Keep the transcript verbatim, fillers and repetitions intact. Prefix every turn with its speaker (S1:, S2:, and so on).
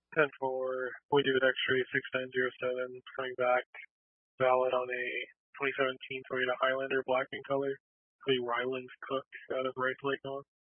S1: ten four, we do it X-ray six nine zero seven, coming back, valid on a twenty seventeen Toyota Highlander, black in color. Lee Rylands Cook out of Rice Lake, North.